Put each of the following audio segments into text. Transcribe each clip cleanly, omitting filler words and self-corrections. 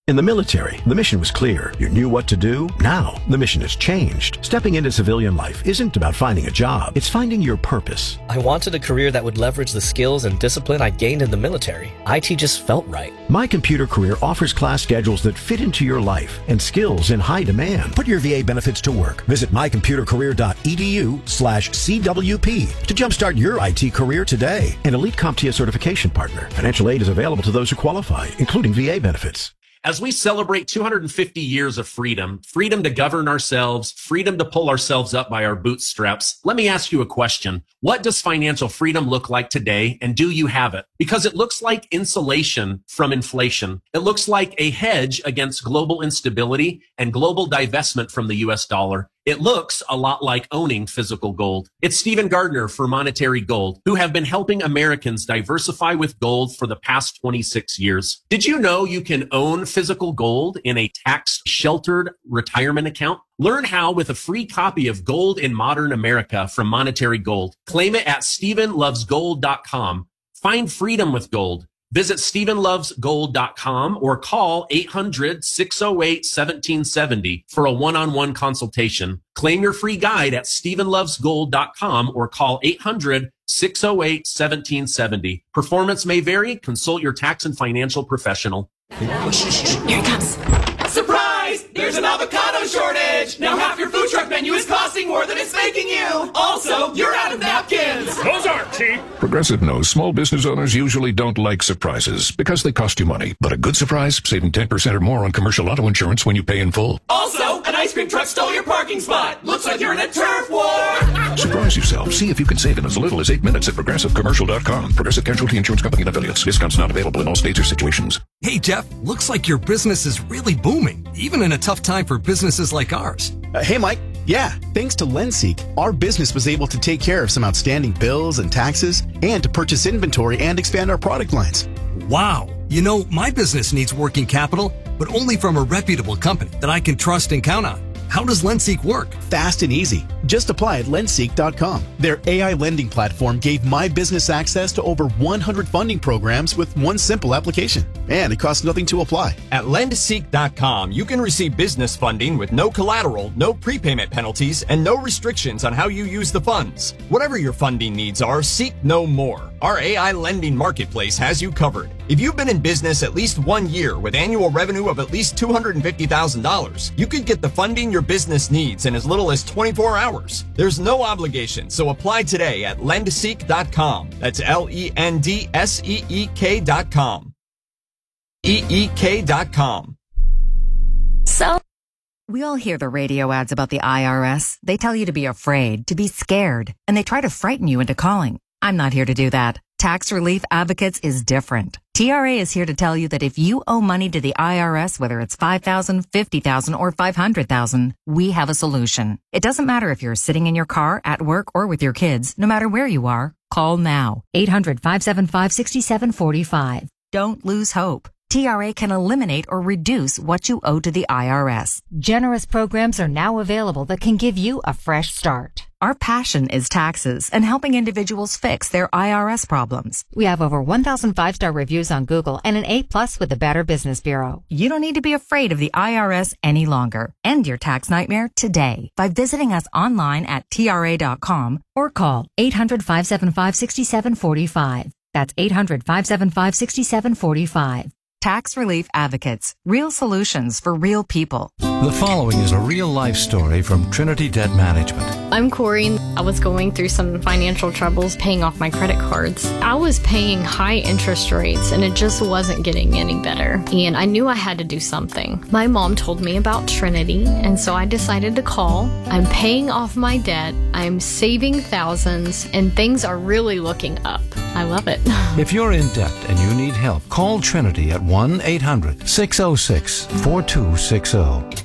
In the military, the mission was clear. You knew what to do. Now, the mission has changed. Stepping into civilian life isn't about finding a job. It's finding your purpose. I wanted a career that would leverage the skills and discipline I gained in the military. IT just felt right. My Computer Career offers class schedules that fit into your life and skills in high demand. Put your VA benefits to work. Visit mycomputercareer.edu/CWP to jumpstart your IT career today. An elite CompTIA certification partner. Financial aid is available to those who qualify, including VA benefits. As we celebrate 250 years of freedom to govern ourselves, freedom to pull ourselves up by our bootstraps, let me ask you a question. What does financial freedom look like today, and do you have it? Because it looks like insulation from inflation. It looks like a hedge against global instability and global divestment from the US dollar. It looks a lot like owning physical gold. It's Stephen Gardner for Monetary Gold, who have been helping Americans diversify with gold for the past 26 years. Did you know you can own physical gold in a tax-sheltered retirement account? Learn how with a free copy of Gold in Modern America from Monetary Gold. Claim it at StephenLovesGold.com. Find freedom with gold. Visit StephenLovesGold.com or call 800-608-1770 for a one-on-one consultation. Claim your free guide at StephenLovesGold.com or call 800-608-1770. Performance may vary. Consult your tax and financial professional. Here it comes. Surprise! There's an avocado shortage! Now half your food truck menu is costing more than it's making you! Also, you're out of napkins! Those aren't cheap! Progressive knows small business owners usually don't like surprises because they cost you money. But a good surprise, saving 10% or more on commercial auto insurance when you pay in full. Also, an ice cream truck stole your parking spot! Looks like you're in a turf war! Surprise yourself. See if you can save in as little as 8 minutes at ProgressiveCommercial.com. Progressive Casualty Insurance Company and affiliates. Discounts not available in all states or situations. Hey, Jeff, looks like your business is really booming, even in a tough time for businesses like ours. Hey, Mike. Yeah, thanks to LendSeek, our business was able to take care of some outstanding bills and taxes and to purchase inventory and expand our product lines. Wow. You know, my business needs working capital, but only from a reputable company that I can trust and count on. How does LendSeek work? Fast and easy. Just apply at lendseek.com. Their AI lending platform gave my business access to over 100 funding programs with one simple application. And it costs nothing to apply. At lendseek.com, you can receive business funding with no collateral, no prepayment penalties, and no restrictions on how you use the funds. Whatever your funding needs are, seek no more. Our AI lending marketplace has you covered. If you've been in business at least 1 year with annual revenue of at least $250,000, you could get the funding your business needs in as little as 24 hours. There's no obligation, so apply today at lendseek.com. That's LENDSEEK.com. EEK.com. So, we all hear the radio ads about the IRS. They tell you to be afraid, to be scared, and they try to frighten you into calling. I'm not here to do that. Tax Relief Advocates is different. TRA is here to tell you that if you owe money to the IRS, whether it's $5,000, $50,000, or $500,000, we have a solution. It doesn't matter if you're sitting in your car, at work, or with your kids. No matter where you are, call now. 800-575-6745. Don't lose hope. TRA can eliminate or reduce what you owe to the IRS. Generous programs are now available that can give you a fresh start. Our passion is taxes and helping individuals fix their IRS problems. We have over 1,000 5-star reviews on Google and an A+ with the Better Business Bureau. You don't need to be afraid of the IRS any longer. End your tax nightmare today by visiting us online at TRA.com or call 800-575-6745. That's 800-575-6745. Tax Relief Advocates. Real solutions for real people. The following is a real-life story from Trinity Debt Management. I'm Corey. I was going through some financial troubles paying off my credit cards. I was paying high interest rates and it just wasn't getting any better. And I knew I had to do something. My mom told me about Trinity, and so I decided to call. I'm paying off my debt. I'm saving thousands, and things are really looking up. I love it. If you're in debt and you need help, call Trinity at 1-800-606-4260.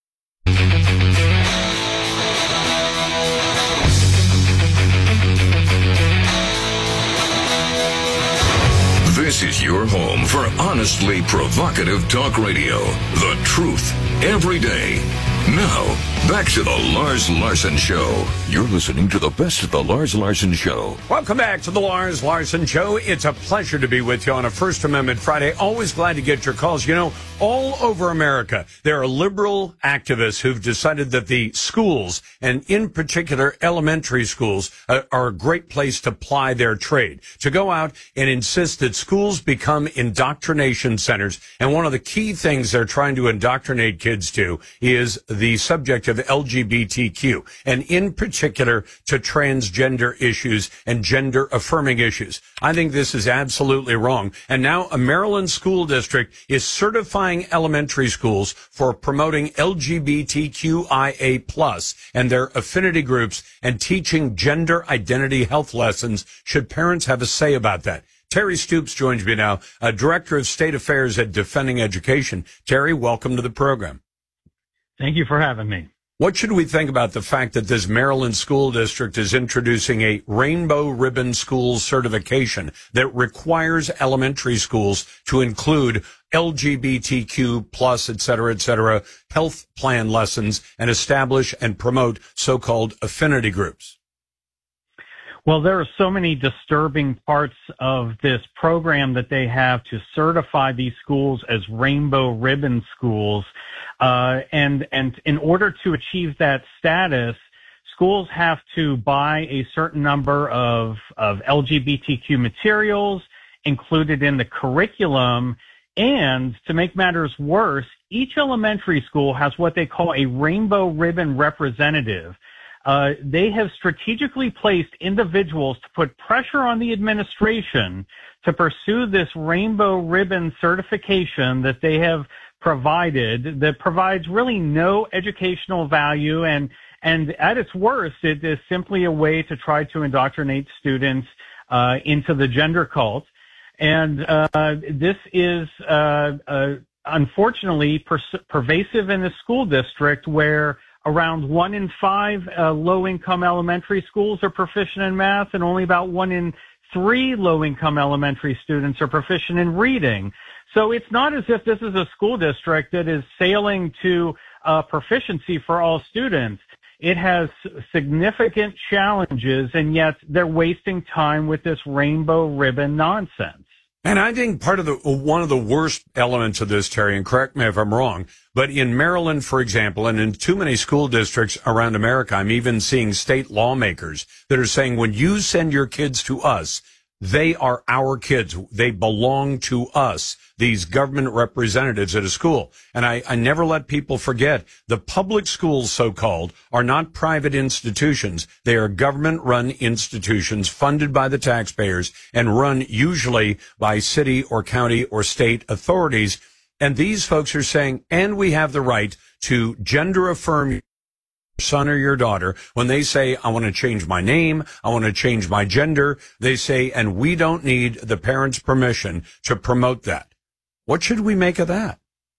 This is your home for honestly provocative talk radio. The truth every day. Now, back to the Lars Larson Show. You're listening to the best of the Lars Larson Show. Welcome back to the Lars Larson Show. It's a pleasure to be with you on a First Amendment Friday. Always glad to get your calls. You know, all over America, there are liberal activists who've decided that the schools, and in particular elementary schools, are a great place to ply their trade, to go out and insist that schools become indoctrination centers. And one of the key things they're trying to indoctrinate kids to is the subject of LGBTQ, and in particular to transgender issues and gender affirming issues. I think this is absolutely wrong. And now a Maryland school district is certifying elementary schools for promoting LGBTQIA+ and their affinity groups and teaching gender identity health lessons. Should parents have a say about that? Terry Stoops joins me now, Director of State Affairs at Defending Education. Terry, welcome to the program. Thank you for having me. What should we think about the fact that this Maryland school district is introducing a Rainbow Ribbon School certification that requires elementary schools to include LGBTQ+, et cetera, health plan lessons and establish and promote so-called affinity groups? Well, there are so many disturbing parts of this program that they have to certify these schools as Rainbow Ribbon schools. And in order to achieve that status, schools have to buy a certain number of LGBTQ materials included in the curriculum. And to make matters worse, each elementary school has what they call a Rainbow Ribbon representative. They have strategically placed individuals to put pressure on the administration to pursue this Rainbow Ribbon certification that they have provided, that provides really no educational value, and at its worst, it is simply a way to try to indoctrinate students into the gender cult. And this is unfortunately pervasive in the school district, where around 1 in 5 low-income elementary schools are proficient in math, and only about 1 in 3 low-income elementary students are proficient in reading. So it's not as if this is a school district that is sailing to proficiency for all students. It has significant challenges, and yet they're wasting time with this Rainbow Ribbon nonsense. And I think one of the worst elements of this, Terry, and correct me if I'm wrong, but in Maryland, for example, and in too many school districts around America, I'm even seeing state lawmakers that are saying, when you send your kids to us, they are our kids. They belong to us, these government representatives at a school. And I never let people forget, the public schools, so-called, are not private institutions. They are government-run institutions funded by the taxpayers and run usually by city or county or state authorities. And these folks are saying, and we have the right to gender affirm son or your daughter. When they say, I want to change my name, I want to change my gender, they say, and we don't need the parents' permission to promote that. What should we make of that?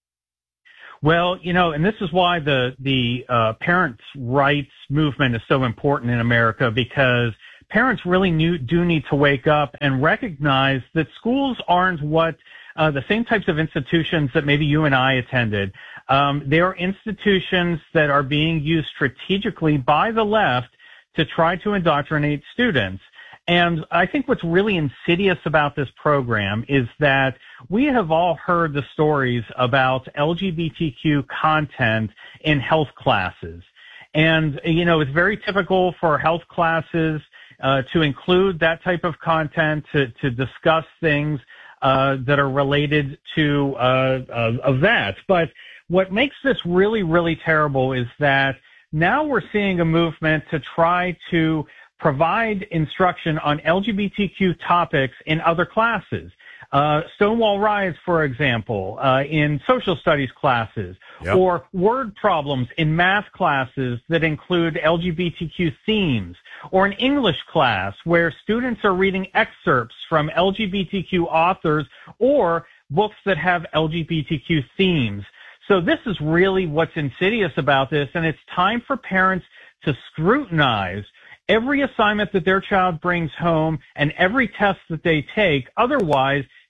Well, you know, and this is why the parents' rights movement is so important in America, because parents really do need to wake up and recognize that schools aren't what the same types of institutions that maybe you and I attended. They are institutions that are being used strategically by the left to try to indoctrinate students. And I think what's really insidious about this program is that we have all heard the stories about LGBTQ content in health classes. And, you know, it's very typical for health classes to include that type of content, to discuss things that are related to of that. But what makes this really, really terrible is that now we're seeing a movement to try to provide instruction on LGBTQ topics in other classes. Stonewall riots, for example, in social studies classes, yep, or word problems in math classes that include LGBTQ themes, or an English class where students are reading excerpts from LGBTQ authors or books that have LGBTQ themes. So this is really what's insidious about this, and it's time for parents to scrutinize every assignment that their child brings home and every test that they take. Otherwise,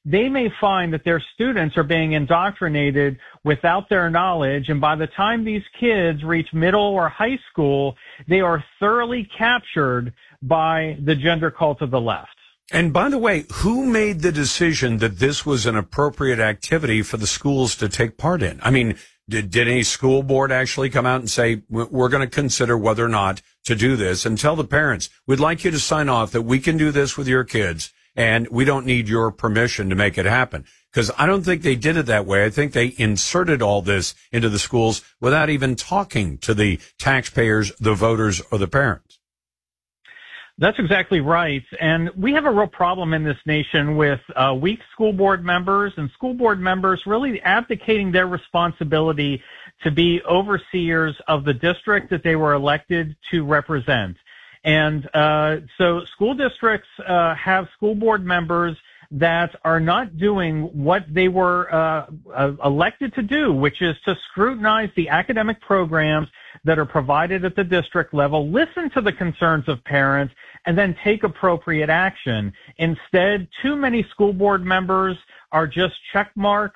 they may find that their students are being indoctrinated without their knowledge, and by the time these kids reach middle or high school, they are thoroughly captured by the gender cult of the left. And by the way, who made the decision that this was an appropriate activity for the schools to take part in? I mean, did any school board actually come out and say, we're going to consider whether or not to do this, and tell the parents, we'd like you to sign off that we can do this with your kids, and we don't need your permission to make it happen? Because I don't think they did it that way. I think they inserted all this into the schools without even talking to the taxpayers, the voters, or the parents. That's exactly right. And we have a real problem in this nation with weak school board members and school board members really abdicating their responsibility to be overseers of the district that they were elected to represent. And so school districts have school board members that are not doing what they were elected to do, which is to scrutinize the academic programs that are provided at the district level, listen to the concerns of parents, and then take appropriate action. Instead, too many school board members are just check marks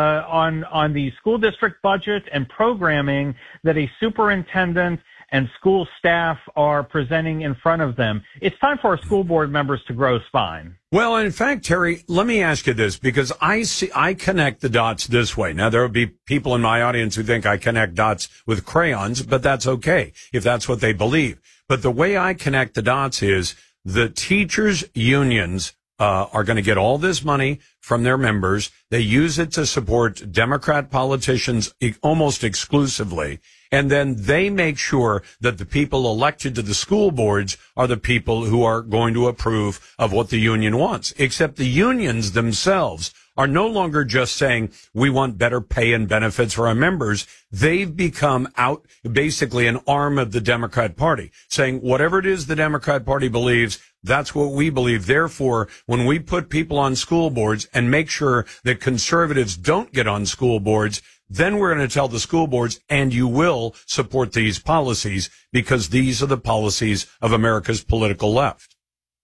on the school district budget and programming that a superintendent and school staff are presenting in front of them. It's time for our school board members to grow spine. Well, in fact, Terry, let me ask you this, because I connect the dots this way. Now, there will be people in my audience who think I connect dots with crayons, but that's okay if that's what they believe. But the way I connect the dots is the teachers' unions are going to get all this money from their members. They use it to support Democrat politicians almost exclusively. And then they make sure that the people elected to the school boards are the people who are going to approve of what the union wants. Except the unions themselves are no longer just saying, we want better pay and benefits for our members. They've become basically an arm of the Democrat Party, saying whatever it is the Democrat Party believes, that's what we believe. Therefore, when we put people on school boards and make sure that conservatives don't get on school boards, then we're going to tell the school boards, and you will support these policies because these are the policies of America's political left.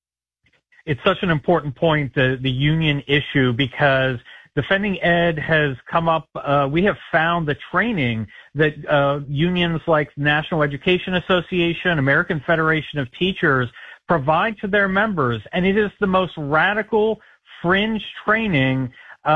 It's such an important point, the union issue, because Defending Ed has come up. We have found the training that unions like National Education Association, American Federation of Teachers provide to their members, and it is the most radical fringe training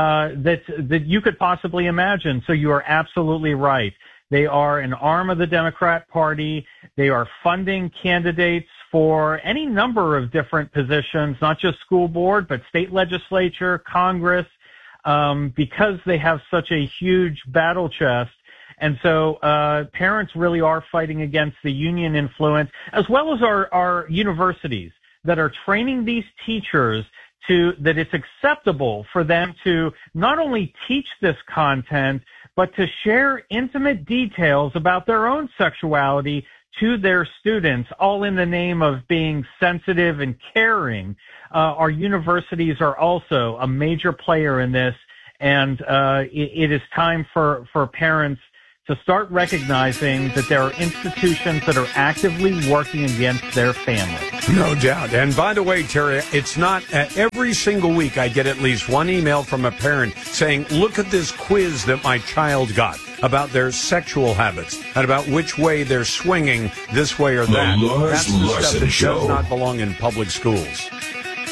that you could possibly imagine. So you are absolutely right. They are an arm of the Democrat Party. They are funding candidates for any number of different positions, not just school board, but state legislature, Congress, because they have such a huge battle chest. And so parents really are fighting against the union influence, as well as our universities that are training these teachers that it's acceptable for them to not only teach this content, but to share intimate details about their own sexuality to their students, all in the name of being sensitive and caring. Our universities are also a major player in this, and it is time for parents to start recognizing that there are institutions that are actively working against their family. No doubt. And by the way, Terry, it's not every single week I get at least one email from a parent saying, look at this quiz that my child got about their sexual habits and about which way they're swinging this way or that. The Lars That's the Larson stuff that Show does not belong in public schools.